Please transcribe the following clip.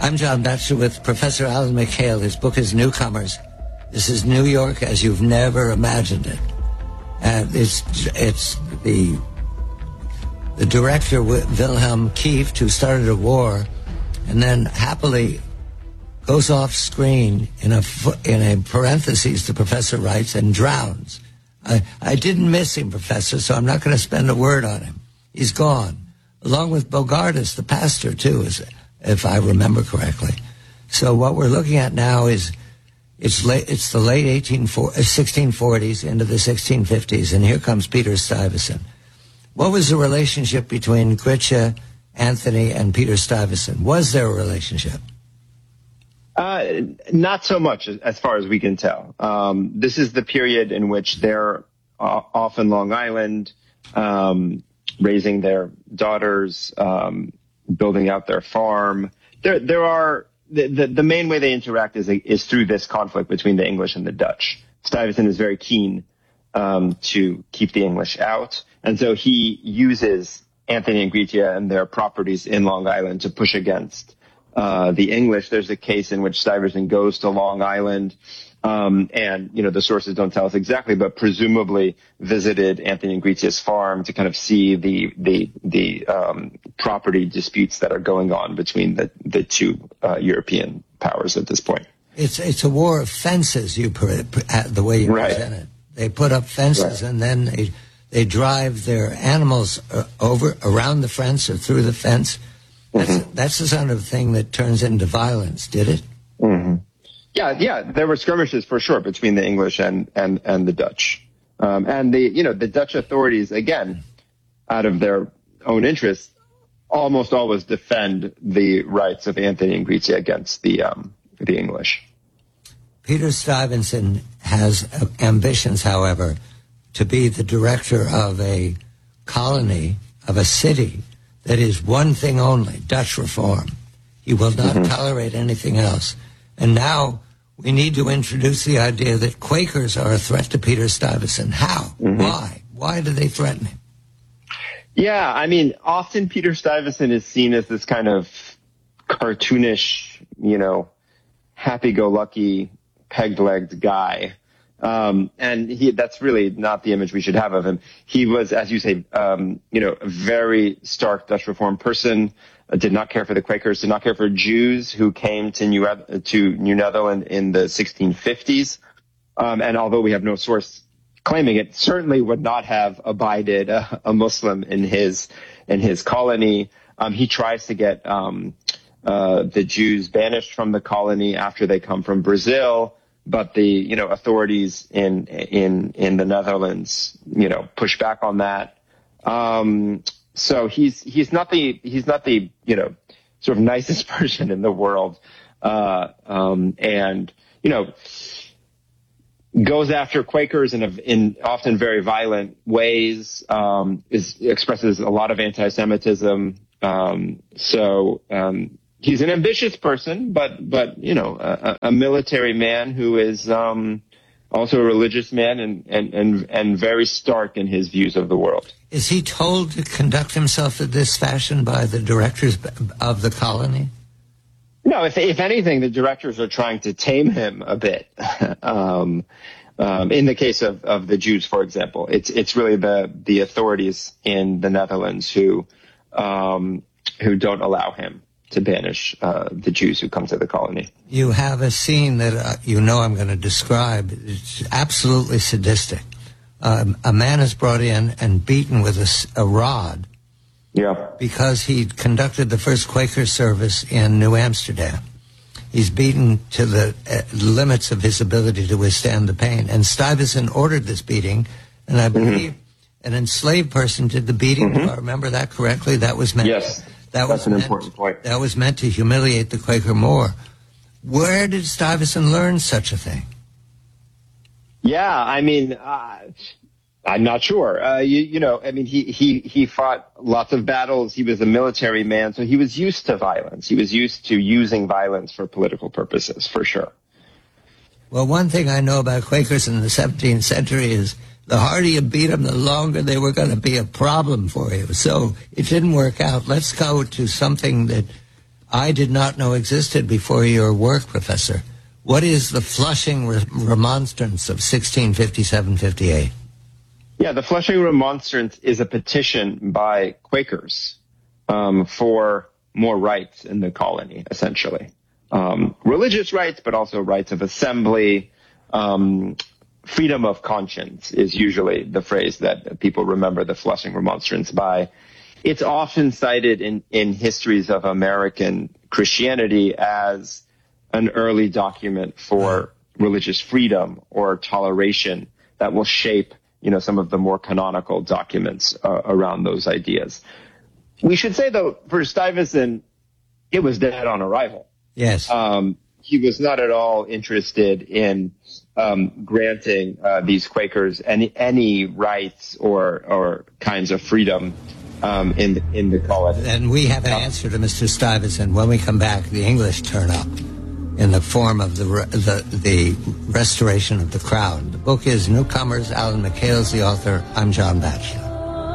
I'm John Batchelor with Professor Alan McHale. His book is Newcomers. This is New York as you've never imagined it. And it's the director, Wilhelm Kieft, who started a war and then happily goes off screen in a parentheses, the professor writes, and drowns. I didn't miss him, Professor, so I'm not going to spend a word on him. He's gone. Along with Bogardus, the pastor, too, if I remember correctly. So what we're looking at now is it's the late 1640s into the 1650s, and here comes Peter Stuyvesant. What was the relationship between Gritche, Anthony, and Peter Stuyvesant? Was there a relationship? Not so much, as far as we can tell. This is the period in which they're off in Long Island, raising their daughters, building out their farm. There are the main way they interact is through this conflict between the English and the Dutch. Stuyvesant is very keen to keep the English out, and so he uses Anthony and Gritche and their properties in Long Island to push against the English. There's a case in which Stuyvesant goes to Long Island, and the sources don't tell us exactly, but presumably visited Anthony and Gritche's farm to kind of see the property disputes that are going on between the two European powers at this point. It's a war of fences. The way you present it, they put up fences, and then they drive their animals around the fence or through the fence. That's the sort of thing that turns into violence, did it? Mm-hmm. Yeah. There were skirmishes for sure between the English and the Dutch, and the Dutch authorities, again, out of their own interests, almost always defend the rights of Anthony and Gritche against the English. Peter Stuyvesant has ambitions, however, to be the director of a colony, of a city that is one thing only, Dutch reform. He will not tolerate anything else. And now we need to introduce the idea that Quakers are a threat to Peter Stuyvesant. How? Why? Why do they threaten him? Yeah, I mean, often Peter Stuyvesant is seen as this kind of cartoonish, happy-go-lucky, peg-legged guy. And that's really not the image we should have of him. He was, as you say, a very stark Dutch Reform person, did not care for the Quakers, did not care for Jews who came to New Netherland in the 1650s. And although we have no source claiming it, certainly would not have abided a Muslim in his colony. He tries to get the Jews banished from the colony after they come from Brazil. But the authorities in the Netherlands push back on that. So he's not the sort of nicest person in the world, and goes after Quakers in often very violent ways. Expresses a lot of anti-Semitism. He's an ambitious person, but a military man who is also a religious man and very stark in his views of the world. Is he told to conduct himself in this fashion by the directors of the colony? No, if anything, the directors are trying to tame him a bit. In the case of the Jews, for example, it's really the authorities in the Netherlands who don't allow him to banish the Jews who come to the colony. You have a scene that I'm going to describe. It's absolutely sadistic. A man is brought in and beaten with a rod because he conducted the first Quaker service in New Amsterdam. He's beaten to the limits of his ability to withstand the pain. And Stuyvesant ordered this beating, and I believe an enslaved person did the beating. Do I remember that correctly? That was meant. Yes. That's an important point. That was meant to humiliate the Quaker more. Where did Stuyvesant learn such a thing? Yeah, I mean, I'm not sure. He fought lots of battles. He was a military man, so he was used to violence. He was used to using violence for political purposes, for sure. Well, one thing I know about Quakers in the 17th century is the harder you beat them, the longer they were going to be a problem for you. So it didn't work out. Let's go to something that I did not know existed before your work, Professor. What is the Flushing Remonstrance of 1657-58? Yeah, the Flushing Remonstrance is a petition by Quakers for more rights in the colony, essentially. Religious rights, but also rights of assembly. Freedom of conscience is usually the phrase that people remember the Flushing Remonstrance by. It's often cited in histories of American Christianity as an early document for religious freedom or toleration that will shape, some of the more canonical documents around those ideas. We should say, though, for Stuyvesant, it was dead on arrival. Yes. He was not at all interested in granting these Quakers any rights or kinds of freedom in the colony. And we have an answer to Mr. Stuyvesant. When we come back, the English turn up in the form of the restoration of the crown. The book is Newcomers. Alan McHale's the author. I'm John Batchelor.